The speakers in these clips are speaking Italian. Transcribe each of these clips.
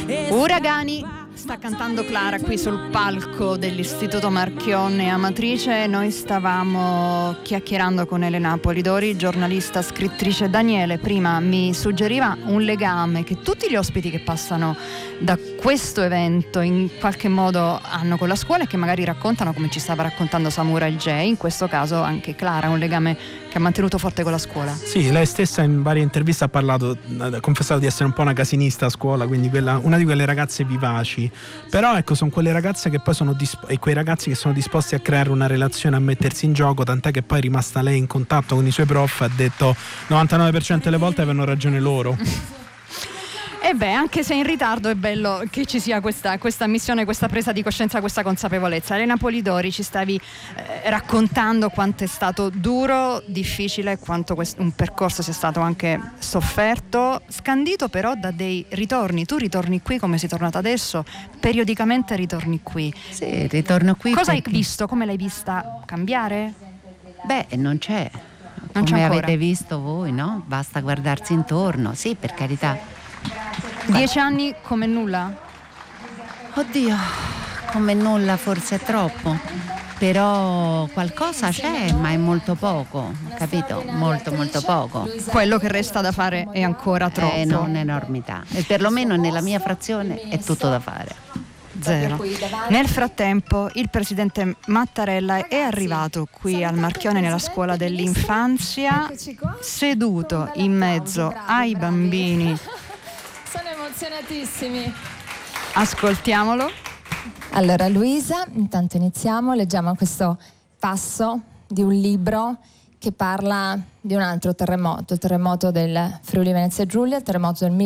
Uragani sta cantando Clara qui sul palco dell'Istituto Marchionne Amatrice. Noi stavamo chiacchierando con Elena Polidori, giornalista, scrittrice. Daniele prima mi suggeriva un legame che tutti gli ospiti che passano da questo evento in qualche modo hanno con la scuola e che magari raccontano, come ci stava raccontando Samurai J, in questo caso anche Clara, un legame che ha mantenuto forte con la scuola. Sì, lei stessa in varie interviste ha confessato di essere un po' una casinista a scuola, quindi una di quelle ragazze vivaci. Però ecco, sono quelle ragazze che poi e quei ragazzi che sono disposti a creare una relazione, a mettersi in gioco, tant'è che poi è rimasta lei in contatto con i suoi prof, ha detto 99% delle volte avevano ragione loro. E beh, anche se in ritardo è bello che ci sia questa missione, questa presa di coscienza, questa consapevolezza. Elena Polidori, ci stavi raccontando quanto è stato duro, difficile, quanto un percorso sia stato anche sofferto, scandito però da dei ritorni. Tu ritorni qui come sei tornata adesso, periodicamente ritorni qui. Sì, ritorno qui. Cosa hai visto? Come l'hai vista cambiare? Beh, non c'è. Non c'è come ancora. Avete visto voi, no? Basta guardarsi intorno, sì, per carità. 10 anni come nulla? Oddio, come nulla forse è troppo, però qualcosa c'è, ma è molto poco, capito? Molto molto poco. Quello che resta da fare è ancora troppo. È un'enormità, e perlomeno nella mia frazione è tutto da fare. Zero. Nel frattempo il presidente Mattarella è arrivato qui al Marchionne, nella scuola dell'infanzia, seduto in mezzo ai bambini. Sono emozionatissimi. Ascoltiamolo. Allora Luisa, intanto iniziamo, leggiamo questo passo di un libro che parla di un altro terremoto, il terremoto del Friuli Venezia Giulia, il terremoto del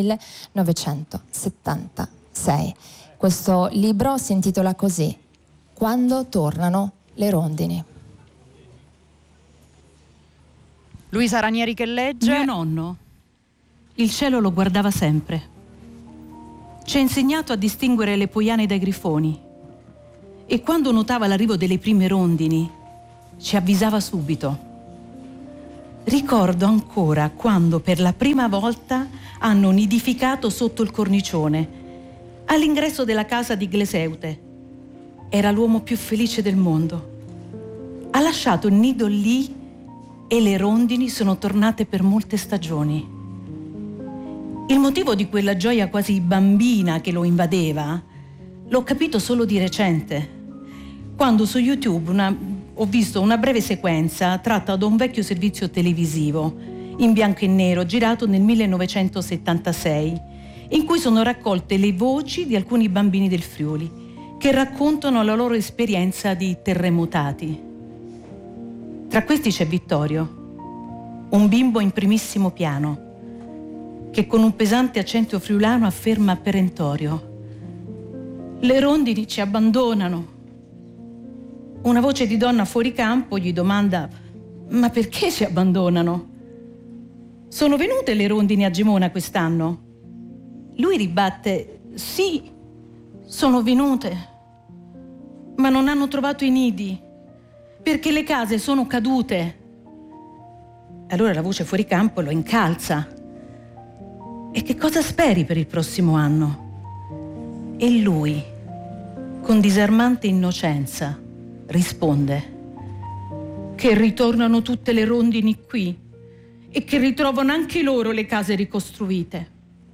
1976. Questo libro si intitola così: Quando tornano le rondini. Luisa Ranieri che legge. Mio nonno il cielo lo guardava sempre. Ci ha insegnato a distinguere le poiane dai grifoni e quando notava l'arrivo delle prime rondini ci avvisava subito. Ricordo ancora quando per la prima volta hanno nidificato sotto il cornicione, all'ingresso della casa di Gleseute. Era l'uomo più felice del mondo. Ha lasciato il nido lì e le rondini sono tornate per molte stagioni. Il motivo di quella gioia quasi bambina che lo invadeva l'ho capito solo di recente, quando su YouTube ho visto una breve sequenza tratta da un vecchio servizio televisivo in bianco e nero girato nel 1976, in cui sono raccolte le voci di alcuni bambini del Friuli che raccontano la loro esperienza di terremotati. Tra questi c'è Vittorio, un bimbo in primissimo piano, che con un pesante accento friulano afferma perentorio: le rondini ci abbandonano. Una voce di donna fuori campo gli domanda: ma perché ci abbandonano? Sono venute le rondini a Gemona quest'anno? Lui ribatte: sì, sono venute, ma non hanno trovato i nidi, perché le case sono cadute. Allora la voce fuori campo lo incalza: e che cosa speri per il prossimo anno? E lui, con disarmante innocenza, risponde: che ritornano tutte le rondini qui e che ritrovano anche loro le case ricostruite.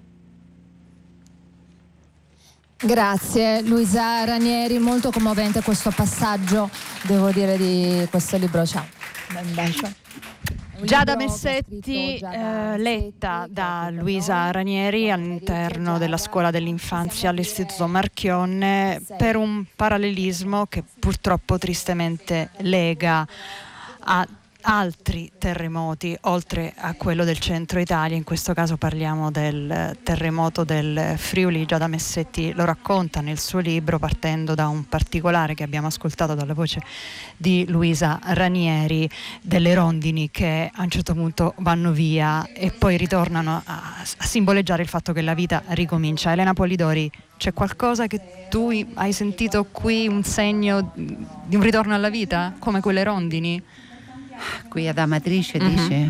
Grazie Luisa Ranieri, molto commovente questo passaggio, devo dire, di questo libro. Ciao. Un bacio. Giada Messetti, letta da Luisa Ranieri all'interno della scuola dell'infanzia all'Istituto Marchionne, per un parallelismo che purtroppo tristemente lega a altri terremoti oltre a quello del centro Italia. In questo caso parliamo del terremoto del Friuli. Giada Messetti lo racconta nel suo libro partendo da un particolare che abbiamo ascoltato dalla voce di Luisa Ranieri, delle rondini che a un certo punto vanno via e poi ritornano a simboleggiare il fatto che la vita ricomincia. Elena Polidori, c'è qualcosa che tu hai sentito qui, un segno di un ritorno alla vita come quelle rondini? Qui ad Amatrice dice?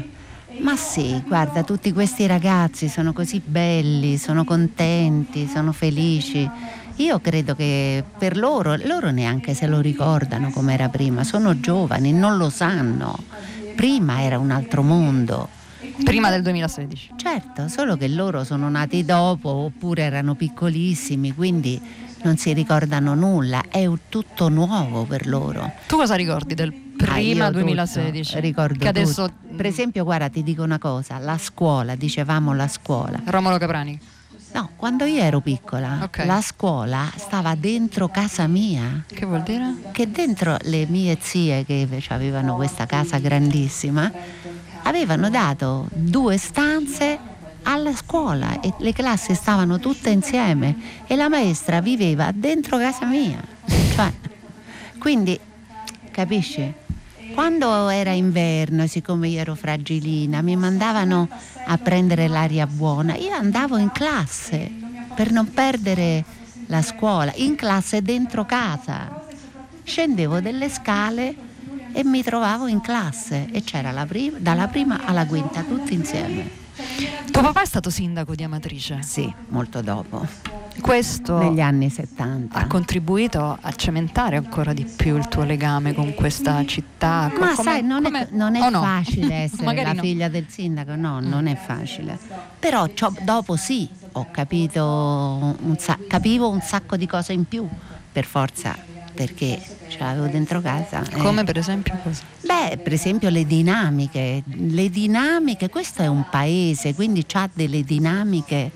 Ma sì, guarda, tutti questi ragazzi sono così belli, sono contenti, sono felici. Io credo che per loro neanche se lo ricordano come era prima, sono giovani, non lo sanno. Prima era un altro mondo. Prima del 2016. Certo, solo che loro sono nati dopo oppure erano piccolissimi, quindi non si ricordano nulla, è tutto nuovo per loro. Tu cosa ricordi del prima 2016? Ricordo che adesso tutto. Per esempio, guarda, ti dico una cosa, la scuola, dicevamo la scuola. Romolo Caprani. No, quando io ero piccola, Okay. La scuola stava dentro casa mia. Che vuol dire? Che dentro le mie zie, che invece avevano questa casa grandissima, avevano dato 2 stanze alla scuola e le classi stavano tutte insieme e la maestra viveva dentro casa mia. Cioè, quindi, capisci? Quando era inverno, siccome io ero fragilina, mi mandavano a prendere l'aria buona. Io andavo in classe per non perdere la scuola, in classe dentro casa. Scendevo delle scale e mi trovavo in classe e c'era dalla prima alla quinta, tutti insieme. Tuo papà è stato sindaco di Amatrice. Sì, molto dopo, Questo negli anni 70. ha contribuito a cementare ancora di più il tuo legame con questa città. Ma sai, non è o no? facile essere Magari la no. figlia del sindaco, no, non è facile. Però dopo sì, ho capito capivo un sacco di cose in più, per forza, perché ce l'avevo dentro casa. Come per esempio cosa? Beh, per esempio le dinamiche, questo è un paese, quindi c'ha delle dinamiche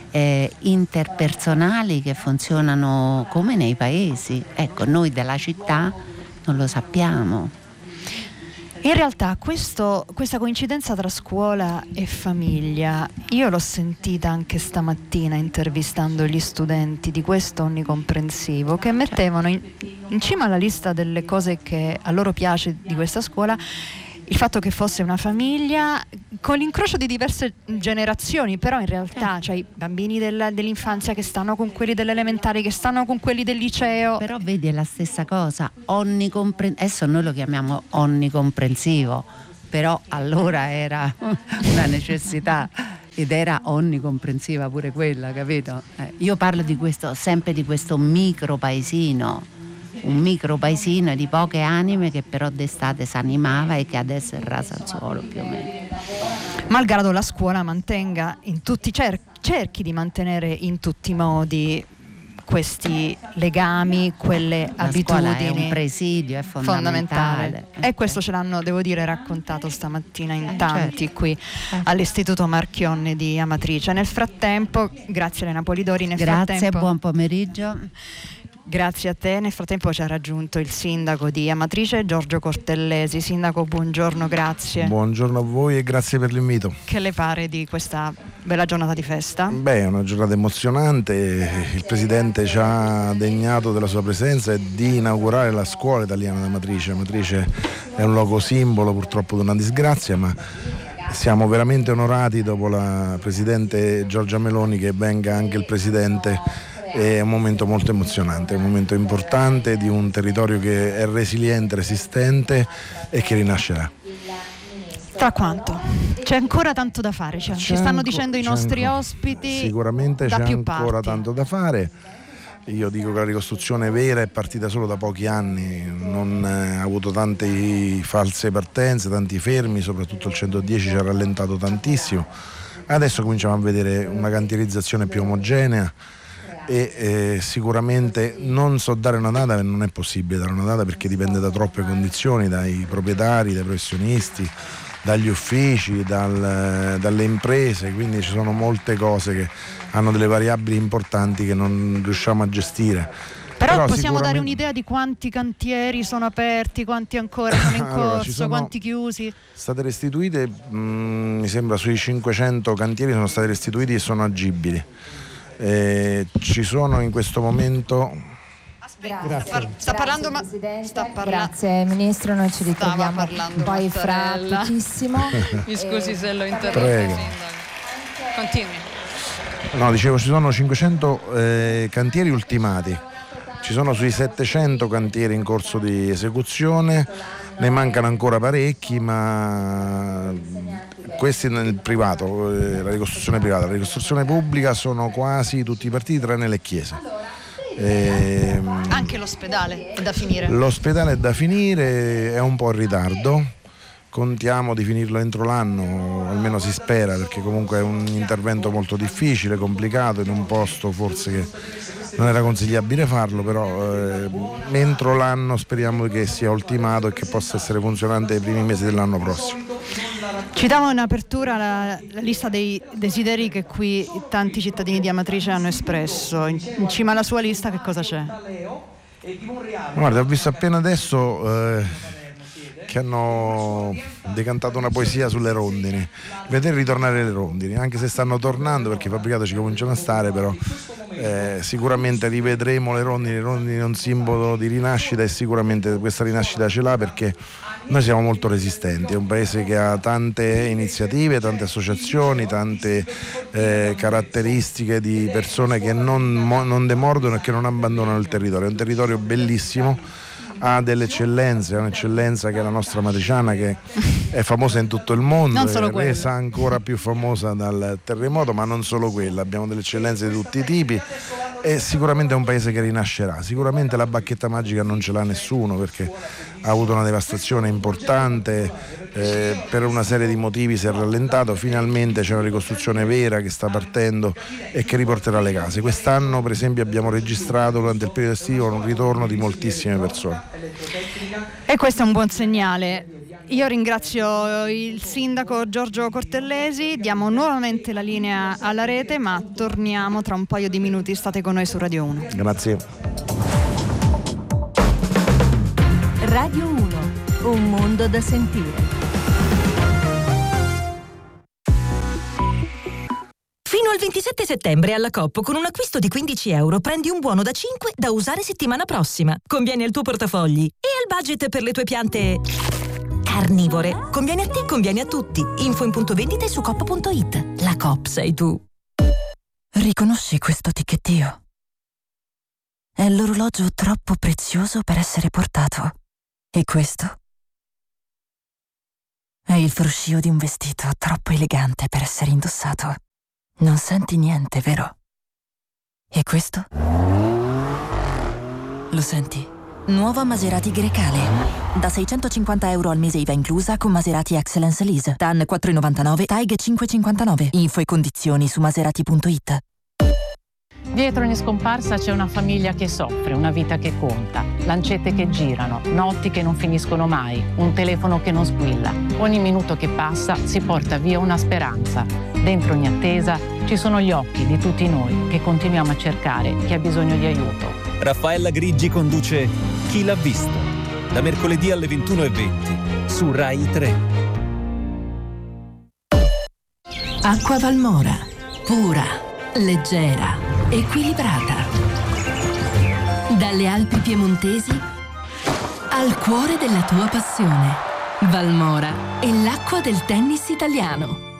interpersonali che funzionano come nei paesi. Ecco, noi della città non lo sappiamo. In realtà questa coincidenza tra scuola e famiglia io l'ho sentita anche stamattina intervistando gli studenti di questo onnicomprensivo, che mettevano in cima alla lista delle cose che a loro piace di questa scuola il fatto che fosse una famiglia con l'incrocio di diverse generazioni, però in realtà cioè i bambini dell'infanzia che stanno con quelli dell'elementare, che stanno con quelli del liceo. Però vedi, è la stessa cosa, adesso noi lo chiamiamo onnicomprensivo, però allora era una necessità ed era onnicomprensiva pure quella, capito? Io parlo sempre di questo micro paesino, un micro paesino di poche anime che però d'estate si animava e che adesso è rasa al suolo più o meno. Malgrado la scuola mantenga in tutti cerchi di mantenere in tutti i modi questi legami, quelle la abitudini. Scuola è un presidio, è fondamentale. E questo ce l'hanno, devo dire, raccontato stamattina in tanti certo. qui all'Istituto Marchionne di Amatrice. Nel frattempo, grazie Elena Polidori. Grazie, buon pomeriggio. Grazie a te. Nel frattempo ci ha raggiunto il sindaco di Amatrice, Giorgio Cortellesi. Sindaco, buongiorno, grazie. Buongiorno a voi e grazie per l'invito. Che le pare di questa bella giornata di festa? Beh, è una giornata emozionante. Il Presidente ci ha degnato della sua presenza e di inaugurare la scuola italiana di Amatrice. Amatrice è un luogo simbolo purtroppo di una disgrazia, ma siamo veramente onorati dopo la Presidente Giorgia Meloni che venga anche il Presidente. È un momento molto emozionante, è un momento importante di un territorio che è resiliente, resistente e che rinascerà. Tra quanto? C'è ancora tanto da fare, ci stanno dicendo i nostri ospiti. Sicuramente da c'è più ancora parti. tanto da fare. Io dico che la ricostruzione vera è partita solo da pochi anni, non ha avuto tante false partenze, tanti fermi, soprattutto il 110 ci ha rallentato tantissimo. Adesso cominciamo a vedere una cantierizzazione più omogenea e sicuramente non so dare una data, non è possibile dare una data perché dipende da troppe condizioni, dai proprietari, dai professionisti, dagli uffici, dalle imprese, quindi ci sono molte cose che hanno delle variabili importanti che non riusciamo a gestire. Però possiamo dare un'idea di quanti cantieri sono aperti, quanti ancora sono in corso, quanti chiusi? State restituite, mi sembra sui 500 cantieri sono stati restituiti e sono agibili. Ci sono in questo momento. Grazie. Sta parlando, ma sta parlando. Grazie Ministro, noi ci ritroviamo parlando poi fra Mattarella. pochissimo. Mi scusi se l'ho interrotto. Prego. Continui. No, dicevo, ci sono 500 cantieri ultimati, ci sono sui 700 cantieri in corso di esecuzione ne mancano ancora parecchi, ma questi nel privato, la ricostruzione privata. La ricostruzione pubblica sono quasi tutti i partiti tranne le chiese. Anche l'ospedale è da finire. L'ospedale è da finire, è un po' in ritardo. Contiamo di finirlo entro l'anno, almeno si spera, perché comunque è un intervento molto difficile, complicato, in un posto forse che non era consigliabile farlo, però entro l'anno speriamo che sia ultimato e che possa essere funzionante nei primi mesi dell'anno prossimo. Citavo in apertura la lista dei desideri che qui tanti cittadini di Amatrice hanno espresso. In cima alla sua lista che cosa c'è? Guarda, ho visto appena adesso che hanno decantato una poesia sulle rondini, vedere ritornare le rondini, anche se stanno tornando perché i fabbricati ci cominciano a stare, però sicuramente rivedremo le rondini è un simbolo di rinascita e sicuramente questa rinascita ce l'ha, perché noi siamo molto resistenti, è un paese che ha tante iniziative, tante associazioni, tante caratteristiche di persone che non demordono e che non abbandonano il territorio. È un territorio bellissimo, ha delle eccellenze, ha un'eccellenza che è la nostra amatriciana, che è famosa in tutto il mondo, è resa ancora più famosa dal terremoto, ma non solo quella, abbiamo delle eccellenze di tutti i tipi e sicuramente è un paese che rinascerà. Sicuramente la bacchetta magica non ce l'ha nessuno, perché ha avuto una devastazione importante, per una serie di motivi si è rallentato, finalmente c'è una ricostruzione vera che sta partendo e che riporterà le case. Quest'anno per esempio abbiamo registrato durante il periodo estivo un ritorno di moltissime persone. E questo è un buon segnale. Io ringrazio il sindaco Giorgio Cortellesi, diamo nuovamente la linea alla rete, ma torniamo tra un paio di minuti, state con noi su Radio 1. Grazie. Radio 1, un mondo da sentire. Fino al 27 settembre alla Coop con un acquisto di €15 prendi un buono da 5 da usare settimana prossima. Conviene al tuo portafogli e al budget per le tue piante carnivore. Conviene a te, conviene a tutti. Info in punto vendita e su coop.it. La Coop sei tu. Riconosci questo ticchettio? È l'orologio troppo prezioso per essere portato. E questo? È il fruscio di un vestito troppo elegante per essere indossato. Non senti niente, vero? E questo? Lo senti? Nuova Maserati Grecale. Da €650 al mese IVA inclusa con Maserati Excellence Lease. TAN 4,99, TAIG 5,59. Info e condizioni su maserati.it. Dietro ogni scomparsa c'è una famiglia che soffre, una vita che conta, lancette che girano, notti che non finiscono mai, un telefono che non squilla. Ogni minuto che passa si porta via una speranza. Dentro ogni attesa ci sono gli occhi di tutti noi che continuiamo a cercare chi ha bisogno di aiuto. Raffaella Grigi conduce Chi l'ha visto? Da mercoledì alle 21:20 su Rai 3. Acqua Valmora, pura, leggera, equilibrata. Dalle Alpi piemontesi al cuore della tua passione. Valmora è l'acqua del tennis italiano.